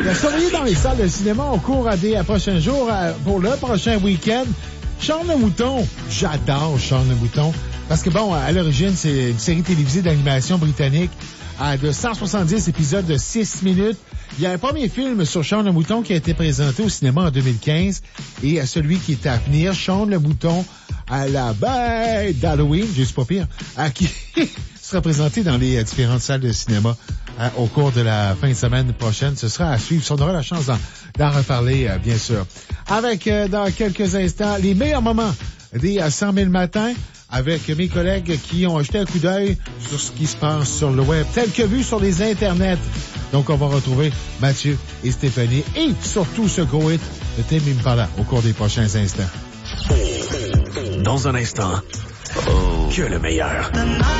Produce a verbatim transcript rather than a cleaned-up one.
La surveiller dans les salles de cinéma au cours des prochains jours pour le prochain week-end. Charles le Mouton. J'adore Charles le Mouton. Parce que, bon, à l'origine, c'est une série télévisée d'animation britannique de cent soixante-dix épisodes de six minutes. Il y a un premier film sur Charles le Mouton qui a été présenté au cinéma en deux mille quinze. Et celui qui est à venir, Charles le Mouton à la baie d'Halloween, juste pas pire, à qui sera présenté dans les différentes salles de cinéma euh, au cours de la fin de semaine prochaine. Ce sera à suivre. On aura la chance d'en, d'en reparler, euh, bien sûr. Avec, euh, dans quelques instants, les meilleurs moments des euh, cent mille matins avec mes collègues qui ont jeté un coup d'œil sur ce qui se passe sur le web, tel que vu sur les internets. Donc, on va retrouver Mathieu et Stéphanie et surtout ce gros hit de Tim Impala au cours des prochains instants. Dans un instant, oh, que le meilleur.